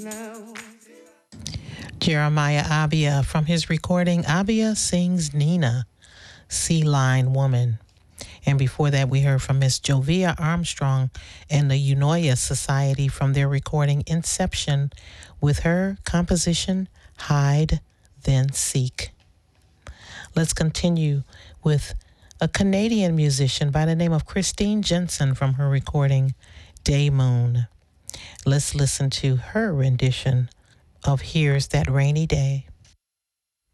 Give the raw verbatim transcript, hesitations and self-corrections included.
Jeremiah Abia from his recording, Abia Sings Nina, Sea Line Woman. And before that, we heard from Miss Jovia Armstrong and the Eunoia Society from their recording Inception with her composition, Hide, Then Seek. Let's continue with a Canadian musician by the name of Christine Jensen from her recording, Day Moon. Let's listen to her rendition of Here's That Rainy Day.